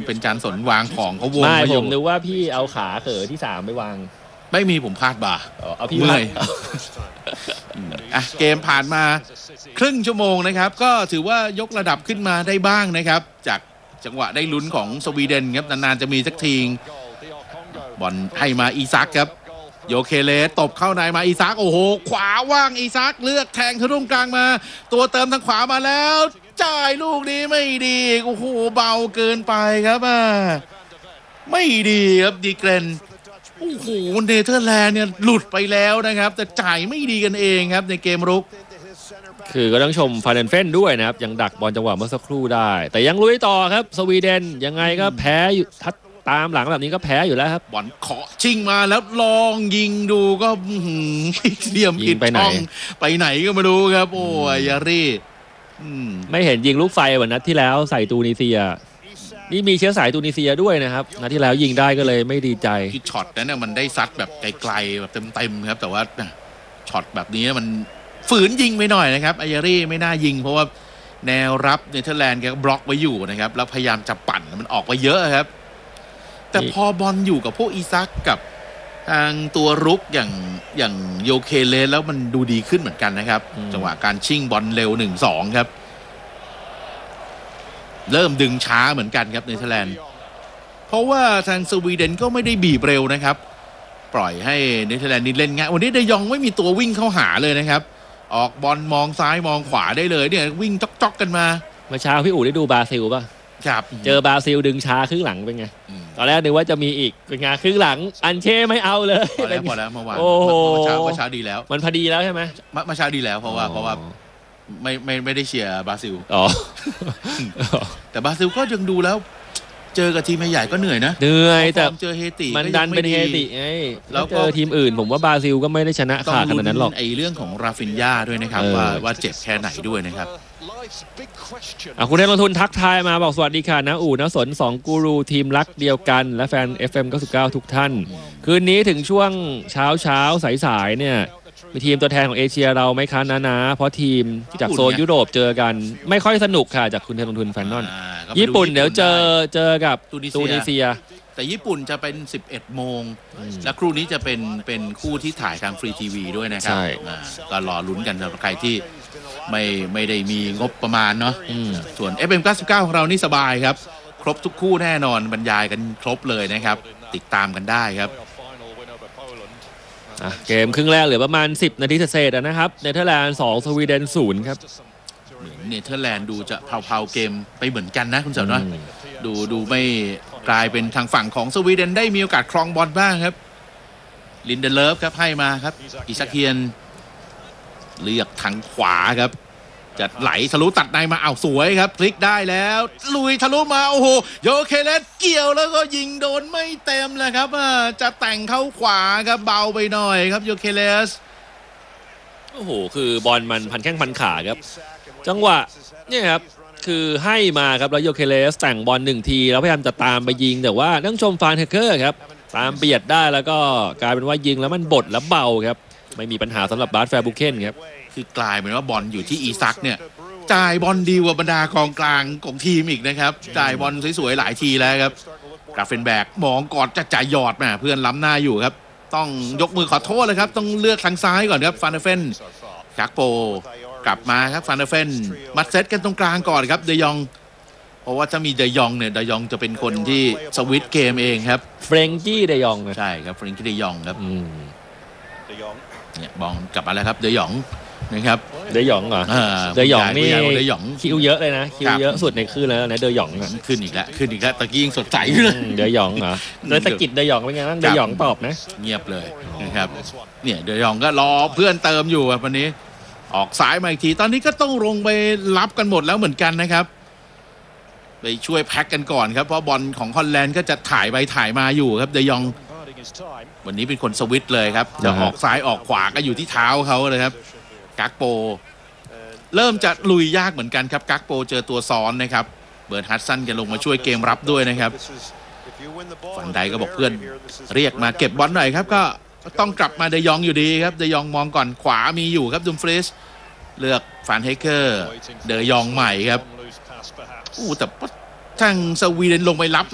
เป็นจานสนวางของเขาวงไม่ผมนึกว่าพี่เอาขาเขอที่3ไปวางไม่มีผมพลาดบ่าเอาพี่เลยเกมผ่านมาครึ่งชั่วโมงนะครับก็ถือว่ายกระดับขึ้นมาได้บ้างนะครับจากจังหวะได้ลุ้นของสวีเดนครับนานๆจะมีสักทีบอลให้มาอีซักครับโยเคเลสตบเข้าในมาอีซักโอ้โหขวาว่างอีซักเลือกแทงทะลุกลางมาตัวเติมทางขวามาแล้วจ่ายลูกนี้ไม่ดีโอ้โหเบาเกินไปครับไม่ดีครับดีเกรนโอ้โหเนเธอร์แลนด์เนี่ยหลุดไปแล้วนะครับแต่จ่ายไม่ดีกันเองครับในเกมรุกคือก็ต้องชมฟาเดนเฟนด้วยนะครับยังดักบอลจังหวะเมื่อสักครู่ได้แต่ยังลุยต่อครับสวีเดนยังไงก็แพ้อยู่ตามหลังแบบนี้ก็แพ้อยู่แล้วครับบอลเคาะชิงมาแล้วลองยิงดูก็เดี่ยมผิดช่องไปไหนก็ไม่รู้ครับโอ้ยยารีไม่เห็นยิงลูกไฟเหมือนนัดที่แล้วใส่ตูนิเซียนี่มีเชื้อสายตูนิเซียด้วยนะครับนัดที่แล้วยิงได้ก็เลยไม่ดีใจที่ช็อตนั้นเนี่ยมันได้ซัดแบบไกลๆแบบเต็มๆครับแต่ว่าช็อตแบบนี้มันฝืนยิงไปหน่อยนะครับไอยารีไม่น่ายิงเพราะว่าแนวรับเนเธอร์แลนด์แกก็บล็อกไว้อยู่นะครับแล้วพยายามจะปั่นมันออกไปเยอะครับแต่พอบอลอยู่กับพวกอีซักกับทางตัวรุกอย่างโยเคเลสแล้วมันดูดีขึ้นเหมือนกันนะครับจังหวะการชิงบอลเร็ว 1-2 ครับเริ่มดึงช้าเหมือนกันครับเนเธอร์แลนด์เพราะว่าทางสวีเดนก็ไม่ได้บีบเร็วนะครับปล่อยให้เนเธอร์แลนด์นี่เล่นง่ายวันนี้เดยองไม่มีตัววิ่งเข้าหาเลยนะครับออกบอลมองซ้ายมองขวาได้เลยเนี่ยวิ่งจ๊อกๆกันมาเมื่อเช้าพี่อู๋ได้ดูบราซิลป่ะครับเจอบราซิลดึงช้าครึ่งหลังเป็นไงตอนแรกนึกว่าจะมีอีกเป็นไงครึ่งหลังอันเช่ไม่เอาเลยพอแล้วเมื่อวานเมื่อเช้าดีแล้วมันพอดีแล้วใช่ไหมเมื่อเช้าดีแล้วเพราะว่าไม่ได้เชียร์บราซิลแต่บราซิลก็ยังดูแล้วเจอกับทีมใหญ่ก็เหนื่อยนะแต่เจอเฮติมันดันเป็นเฮติไงแล้วเจอทีมอื่นผมว่าบราซิลก็ไม่ได้ชนะขาดขนาดนั้นหรอกไอเรื่องของราฟินญาด้วยนะครับว่าเจ็บแค่ไหนด้วยนะครับคุณเทนลงทุนทักทายมาบอกสวัสดีค่ะนะอู๋นะสน2กูรูทีมรักเดียวกันและแฟน FM 99ทุกท่านคืนนี้ถึงช่วงเช้าสายเนี่ยมีทีมตัวแทนของเอเชียเราไหมคะนะเพราะทีมจากโซนยุโรปเจอกันไม่ค่อยสนุกค่ะจากคุณเทนลงทุนแฟนนอนญี่ปุ่นเดี๋ยวเจอกับตูนิเซียแต่ญี่ปุ่นจะเป็น 11 โมงและครู่นี้จะเป็นคู่ที่ถ่ายทางฟรีทีวีด้วยนะครับก็รอลุ้นกันสำหรับใครที่ไม่ได้มีงบประมาณเนาะส่วน FM 99ของเรานี่สบายครับครบทุกคู่แน่นอนบรรยายกันครบเลยนะครับติดตามกันได้ครับเกมครึ่งแรกเหลือประมาณ10 นาทีเศษนะครับเนเธอร์แลนด์2สวีเดน0ครับเนเธอร์แลนด์ดูจะเผาเกมไปเหมือนกันนะคุณเสาวน้อยดูไม่กลายเป็นทางฝั่งของสวีเดนได้มีโอกาสครองบอลบ้างครับลินเดเลฟครับให้มาครับอิซาเคียนเลือกทางขวาครับจะไหลทะลุตัดในมาสวยครับพลิกได้แล้วลุยทะลุมาโอ้โหโยเคเลสเกี่ยวแล้วก็ยิงโดนไม่เต็มเลยครับจะแต่งเข้าขวาครับเบาไปหน่อยครับโยเคเลสโอ้โหคือบอลมันพันแข้งพันขาครับจังหวะเนี่ยครับคือให้มาครับแล้วโยเคเลสแต่งบอล1ทีแล้วพยายามจะตามไปยิงแต่ว่าต้องชมฟานเฮเกอร์ครับตามเบียดได้แล้วก็กลายเป็นว่ายิงแล้วมันบดแล้วเบาครับไม่มีปัญหาสำหรับบาสแฟร์บุเคนครับคือกลายเป็นว่าบอลอยู่ที่อีซักเนี่ยจ่ายบอลดีกว่าบรรดากองกลางของทีมอีกนะครับจ่ายบอลสวยๆหลายทีแล้วครับกราฟเฟนแบกมองก่อนจะจ่ายหยอดมาเพื่อนล้ำหน้าอยู่ครับต้องยกมือขอโทษเลยครับต้องเลือกทางซ้ายก่อนครับฟานเดอร์เฟนกักโปกลับมาครับฟานเดอร์เฟนมัดเซตกันตรงกลางก่อนครับเดยองเพราะว่าถ้ามีเดยองเนี่ยเดยองจะเป็นคนที่สวิตช์เกมเองครับเฟรงกี้เดยองใช่ครับเฟรงกี้เดยองครับเนี่ยบอลกลับมาแล้วครับเดยองนะครับเดยองเหรอเดยองนี่คิวเยอะเลยนะคิวเยอะสุดในคืนแล้วนะเดยองขึ้นอีกแล้วตะกี้ยังสดใสอยู่เลยเดยองเหรอเลยตะกิดเดยองเป็นไงบ้างเดยองตอบนะเงียบเลยนะครับเนี่ยเดยองก็รอเพื่อนเติมอยู่วันนี้ออกซ้ายมาอีกทีตอนนี้ก็ต้องลงไปรับกันหมดแล้วเหมือนกันนะครับไปช่วยแพ็กกันก่อนครับเพราะบอลของฮอลแลนด์ก็จะถ่ายไปถ่ายมาอยู่ครับเดยองวันนี้เป็นคนสวิตช์เลยครับจะออกซ้ายออกขวาก็อยู่ที่เท้าเขาเลยครับกักโปเริ่มจะลุยยากเหมือนกันครับกักโปเจอตัวซ้อนนะครับเบิร์ดฮัตสันจะลงมาช่วยเกมรับด้วยนะครับฟันไดก็บอกเพื่อนเรียกมาเก็บบอลหน่อยครับก็ต้องกลับมาเดยองอยู่ดีครับเดยองมองก่อนขวามีอยู่ครับดุมฟรีสเลือกฟานเฮเกอร์เดยองใหม่ครับแต่ทางสวีเดนลงไปรับ